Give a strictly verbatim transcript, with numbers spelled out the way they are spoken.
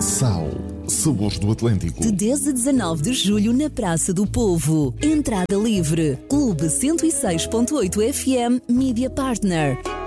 Sal, sabores do Atlântico. De dez a dezanove de julho na Praça do Povo. Entrada livre. Clube cento e seis ponto oito F M Media Partner.